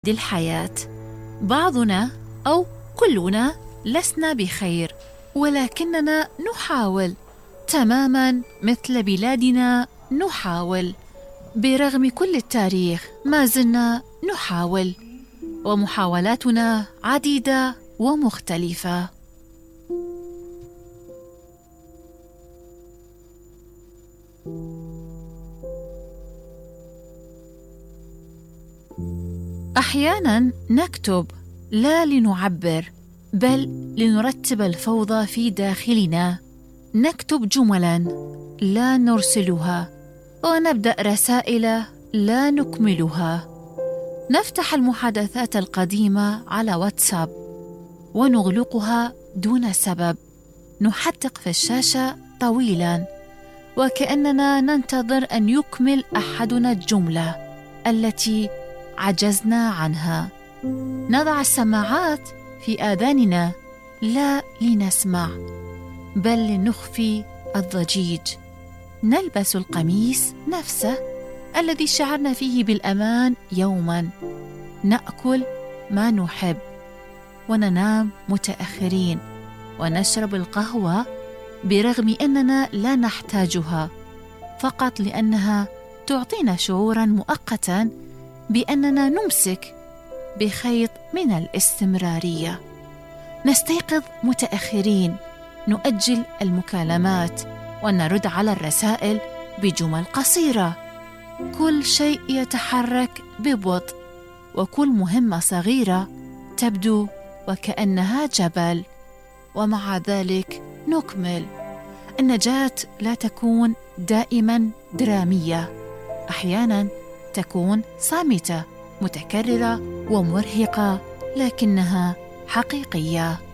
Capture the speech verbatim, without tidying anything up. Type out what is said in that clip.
دي الحياة. بعضنا أو كلنا لسنا بخير، ولكننا نحاول تماماً مثل بلادنا. نحاول برغم كل التاريخ، ما زلنا نحاول، ومحاولاتنا عديدة ومختلفة. أحياناً نكتب لا لنعبر، بل لنرتب الفوضى في داخلنا. نكتب جملاً لا نرسلها، ونبدأ رسائل لا نكملها. نفتح المحادثات القديمة على واتساب ونغلقها دون سبب. نحدق في الشاشة طويلاً، وكأننا ننتظر أن يكمل أحدنا الجملة التي عجزنا عنها. نضع السماعات في آذاننا لا لنسمع، بل لنخفي الضجيج. نلبس القميص نفسه الذي شعرنا فيه بالأمان يوماً. نأكل ما نحب، وننام متأخرين، ونشرب القهوة برغم أننا لا نحتاجها، فقط لأنها تعطينا شعوراً مؤقتاً بأننا نمسك بخيط من الاستمرارية. نستيقظ متأخرين، نؤجل المكالمات، ونرد على الرسائل بجمل قصيرة. كل شيء يتحرك ببطء، وكل مهمة صغيرة تبدو وكأنها جبل، ومع ذلك نكمل. النجاة لا تكون دائما درامية، أحيانا تكون صامتة، متكررة ومرهقة، لكنها حقيقية.